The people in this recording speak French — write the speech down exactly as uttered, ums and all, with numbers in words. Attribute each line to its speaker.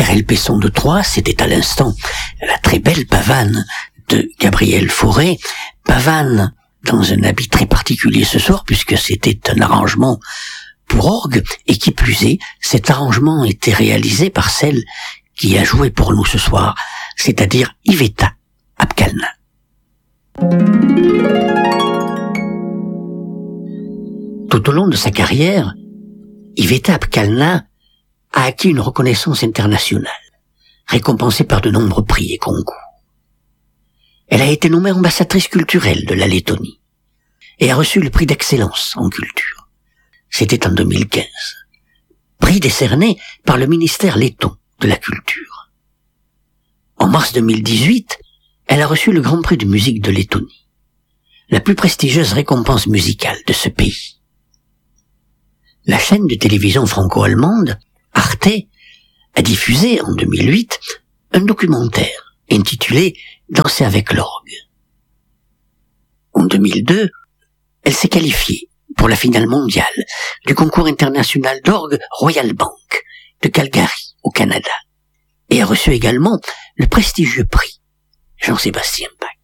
Speaker 1: R L Pesson de Troyes, c'était à l'instant la très belle pavane de Gabriel Fauré. Pavane dans un habit très particulier ce soir, puisque c'était un arrangement pour orgue, et qui plus est, cet arrangement était réalisé par celle qui a joué pour nous ce soir, c'est-à-dire Iveta Apkalna. Tout au long de sa carrière, Iveta Apkalna a acquis une reconnaissance internationale, récompensée par de nombreux prix et concours. Elle a été nommée ambassadrice culturelle de la Lettonie et a reçu le prix d'excellence en culture. C'était en deux mille quinze. Prix décerné par le ministère letton de la culture. En mars deux mille dix-huit, elle a reçu le Grand Prix de musique de Lettonie, la plus prestigieuse récompense musicale de ce pays. La chaîne de télévision franco-allemande, Arte, a diffusé en deux mille huit un documentaire intitulé « Danser avec l'orgue ». En deux mille deux, elle s'est qualifiée pour la finale mondiale du concours international d'orgue Royal Bank de Calgary, au Canada, et a reçu également le prestigieux prix Jean-Sébastien Bach.